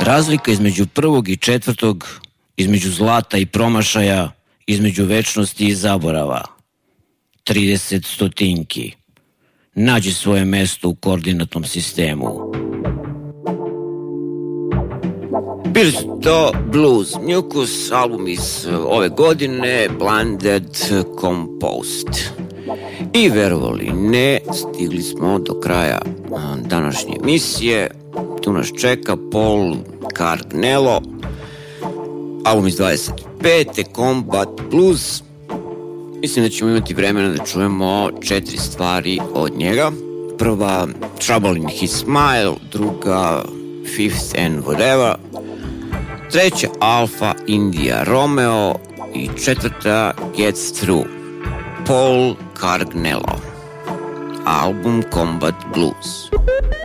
Razlika između prvog i četvrtog, između zlata i promašaja, između večnosti i zaborava. 30 stotinki. Nađi svoje mesto u koordinatnom sistemu. Bili su to Blues Mucus, album iz ove godine, Blended Compost. I verovali ne, stigli smo do kraja današnje emisije. Tu nas čeka Paul Cargnello, album iz 25. Combat Blues. Mislim da ćemo imati vremena da čujemo 4 stvari od njega. Prva, Trouble in His Smile, druga, Fifth and Whatever, treća, Alpha India Romeo i četvrta, Gets Through. Paul Cargnello, album Combat Blues.